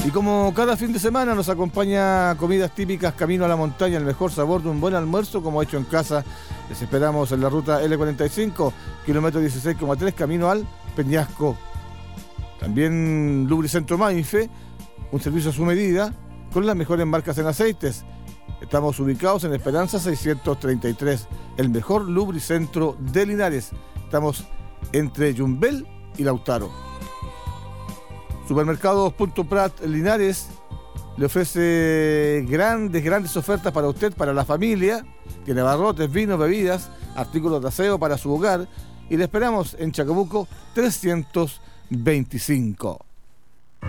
Y como cada fin de semana nos acompaña comidas típicas camino a la montaña, el mejor sabor de un buen almuerzo como hecho en casa. Les esperamos en la ruta L45, kilómetro 16,3, camino al Peñasco. También Lubricentro Mainfe, un servicio a su medida con las mejores marcas en aceites. Estamos ubicados en Esperanza 633, el mejor lubricentro de Linares. Estamos entre Yumbel y Lautaro. Supermercados Punto Prat Linares le ofrece grandes ofertas para usted, para la familia. Tiene abarrotes, vinos, bebidas, artículos de aseo para su hogar. Y le esperamos en Chacabuco 325.